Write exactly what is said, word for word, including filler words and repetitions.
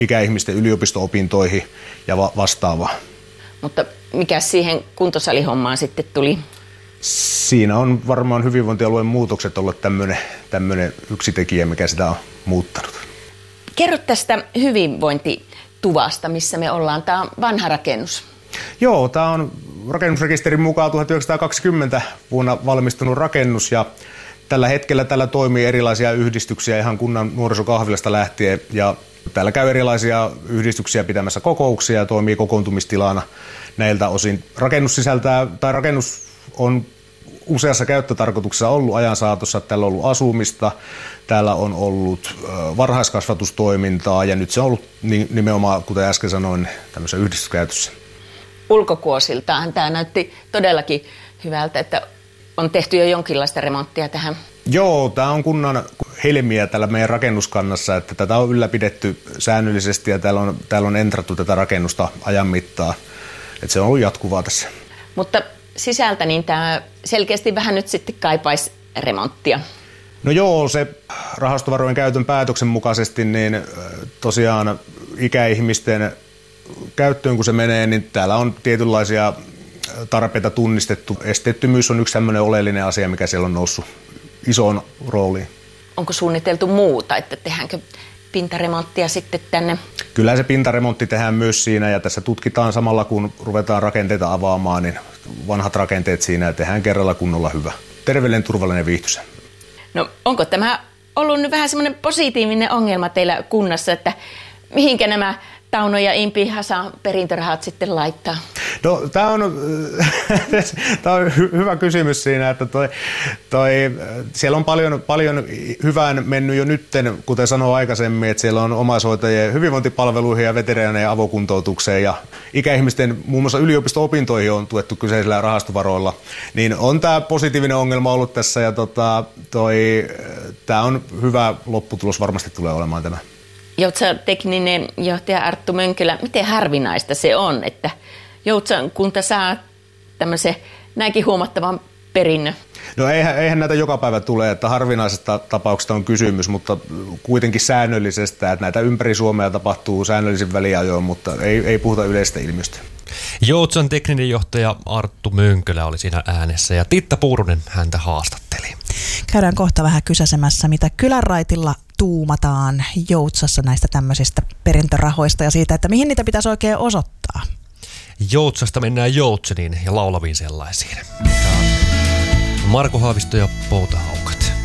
ikäihmisten yliopisto-opintoihin ja va- vastaavaa. Mutta mikä siihen kuntosalihommaan sitten tuli? Siinä on varmaan hyvinvointialueen muutokset ollut tämmöinen, tämmöinen yksi tekijä, mikä sitä on muuttanut. Kerro tästä hyvinvointituvasta, missä me ollaan. Tämä on vanha rakennus. Joo, tämä on rakennusrekisterin mukaan tuhatyhdeksänsataakaksikymmentä vuonna valmistunut rakennus ja tällä hetkellä täällä toimii erilaisia yhdistyksiä ihan kunnan nuorisokahvilasta lähtien ja täällä käy erilaisia yhdistyksiä pitämässä kokouksia ja toimii kokoontumistilana näiltä osin. Rakennus sisältää, tai rakennus on useassa käyttötarkoituksessa ollut ajan saatossa. Täällä on ollut asumista, täällä on ollut varhaiskasvatustoimintaa ja nyt se on ollut nimenomaan, kuten äsken sanoin, tämmöisessä yhdistyskäytössä. Ulkokuosiltaan tämä näytti todellakin hyvältä, että on tehty jo jonkinlaista remonttia tähän. Joo, tämä on kunnan helmiä täällä meidän rakennuskannassa, että tätä on ylläpidetty säännöllisesti ja täällä on, täällä on entrattu tätä rakennusta ajan mittaan. Että se on ollut jatkuvaa tässä. Mutta sisältä niin tämä selkeästi vähän nyt sitten kaipaisi remonttia. No joo, se rahastovarojen käytön päätöksen mukaisesti, niin tosiaan ikäihmisten käyttöön kun se menee, niin täällä on tietynlaisia tarpeita tunnistettu. Esteettömyys on yksi tämmöinen oleellinen asia, mikä siellä on noussut isoon rooliin. Onko suunniteltu muuta, että tehdäänkö pintaremonttia sitten tänne? Kyllä se pintaremontti tehdään myös siinä ja tässä tutkitaan samalla kun ruvetaan rakenteita avaamaan, niin vanhat rakenteet siinä ja tehdään kerralla kunnolla hyvä. Terveellinen, turvallinen, viihtyisä. No onko tämä ollut nyt vähän semmoinen positiivinen ongelma teillä kunnassa, että mihinkä nämä Tauno ja Impi Hasan perintörahat sitten laittaa? No tämä on, tää on hy- hyvä kysymys siinä, että toi, toi, siellä on paljon, paljon hyvään mennyt jo nytten, kuten sanoin aikaisemmin, että siellä on omaishoitajien hyvinvointipalveluihin ja veteraanien avokuntoutukseen ja ikäihmisten muun muassa yliopisto-opintoihin on tuettu kyseisillä rahastovaroilla. Niin on tämä positiivinen ongelma ollut tässä ja tota, tämä on hyvä lopputulos varmasti tulee olemaan tämä. Joutsan tekninen johtaja Arttu Mönkylä, miten harvinaista se on, että Joutsan kunta saa tämmöisen näinkin huomattavan perinnön? No eihän, eihän näitä joka päivä tule, että harvinaisesta tapauksesta on kysymys, mutta kuitenkin säännöllisestä, että näitä ympäri Suomea tapahtuu säännöllisin väliajoin, mutta ei, ei puhuta yleistä ilmiöstä. Joutsan tekninen johtaja Arttu Mönkylä oli siinä äänessä ja Titta Puurunen häntä haastatteli. Käydään kohta vähän kysäsemässä, mitä kylänraitilla tuumataan Joutsassa näistä tämmöisistä perintörahoista ja siitä, että mihin niitä pitäisi oikein osoittaa. Joutsasta mennään Joutseniin ja laulaviin sellaisiin. Marko Haavisto ja Pouta Haukat.